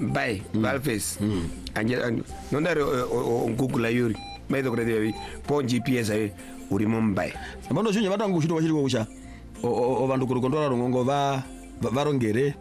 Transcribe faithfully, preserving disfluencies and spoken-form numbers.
Bye, Valface. Anje non dare on Google yuri. Mai do kredi po G P S ai uri Mumbai. Mano shunya batangu shito bashiri ko kusha. O o vandu kurukondora rongo va varongere